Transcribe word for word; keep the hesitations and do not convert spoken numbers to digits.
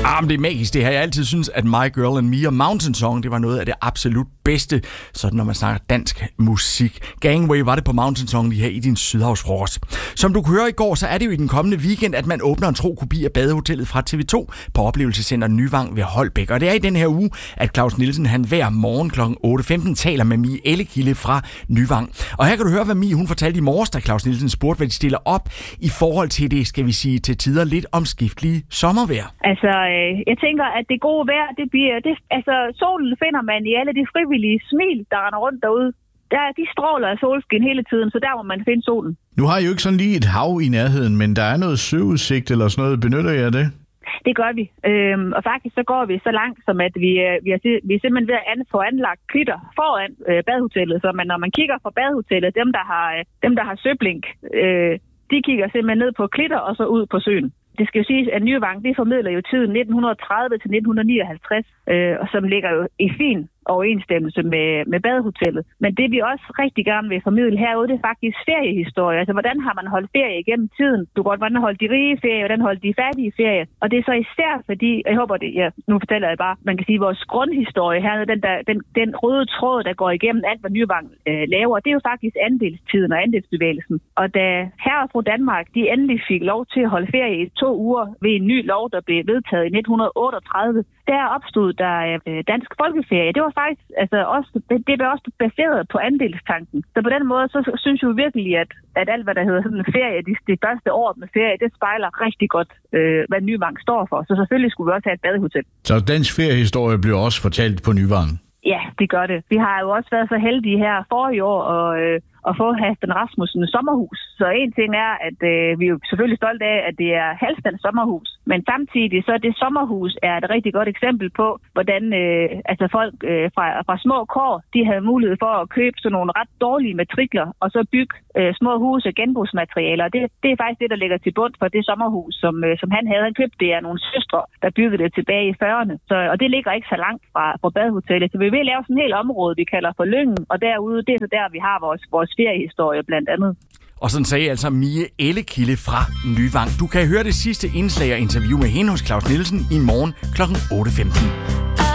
Ah, men det er magisk det her. Jeg altid synes, at My Girl and Me og Mountain Song, det var noget af det absolut bedste, sådan når man snakker dansk musik. Gangway var det på Mountain Song lige her i din Sydhavsfrokost. Som du kunne høre i går, så er det jo i den kommende weekend, at man åbner en tro kopi af Badehotellet fra T V to på oplevelsescenter Nyvang ved Holbæk. Og det er i den her uge, at Claus Nielsen han hver morgen klokken otte femten taler med Mie Ellekilde fra Nyvang. Og her kan du høre, hvad Mie hun fortalte i morges, da Claus Nielsen spurgte, hvad de stiller op i forhold til det, skal vi sige, til tider lidt omskiftelige sommervejr. Altså, øh, jeg tænker, at det gode vejr, det bliver... Det, altså, solen finder man i alle de frivillige smil, der render rundt derude. Der, de stråler af solskin hele tiden, så der må man finde solen. Nu har I jo ikke sådan lige et hav i nærheden, men der er noget søudsigt eller sådan noget. Benytter jeg det? Det gør vi. Øhm, og faktisk så går vi så langt, som at vi, øh, vi, er, vi er simpelthen ved at få anlagt klitter foran øh, badehotellet. Så man, når man kigger fra badehotellet, dem der har, øh, dem, der har søblink, øh, de kigger simpelthen ned på klitter og så ud på søen. Det skal jo siges, at Nyvang, det formidler jo tiden nitten tredive til nitten nioghalvtreds, øh, og som ligger jo i fin overensstemmelse med, med badehotellet. Men det vi også rigtig gerne vil formidle herude, det er faktisk feriehistorie. Altså, hvordan har man holdt ferie igennem tiden? Du kan godt, hvordan holdt de rige ferie, hvordan holdt de fattige ferie? Og det er så især fordi, jeg håber det, ja, nu fortæller jeg bare, man kan sige, vores grundhistorie her, den, der, den, den røde tråd, der går igennem alt, hvad Nyvang øh, laver, det er jo faktisk andelstiden og andelsbevægelsen. Og da herre og fru Danmark, de endelig fik lov til at holde ferie i to uger ved en ny lov, der blev vedtaget i nitten otteogtredive, der opstod der øh, dansk folkeferie. Det var faktisk, altså også, det, det blev også baseret på andelstanken. Så på den måde, så synes jeg virkelig, at, at alt, hvad der hedder sådan en ferie, det, det første år med ferie, det spejler rigtig godt, øh, hvad Nyvang står for. Så selvfølgelig skulle vi også have et badehotel. Så dansk feriehistorie blev også fortalt på Nyvang? Ja, det gør det. Vi har jo også været så heldige her forrige år og, øh, at få Halfdan Rasmussens sommerhus. Så en ting er, at øh, vi er jo selvfølgelig stolte af, at det er Halfdans sommerhus. Men samtidig så det sommerhus er et rigtig godt eksempel på, hvordan øh, altså folk øh, fra, fra små kår, de havde mulighed for at købe sådan nogle ret dårlige matrikler, og så bygge øh, små huse af genbrugsmaterialer. Det, det er faktisk det, der ligger til bund for det sommerhus, som, øh, som han havde. Han købte det af nogle søstre, der byggede det tilbage i fyrrerne. Så, og det ligger ikke så langt fra, fra badehotellet. Så vi vil lave sådan et helt område, vi kalder for Lyngen, og derude, det er så der, vi har vores, vores feriehistorie blandt andet. Og sådan sagde altså Mie Ellekilde fra Nyvang. Du kan høre det sidste indslag og interview med hende hos Claus Nielsen i morgen klokken otte femten.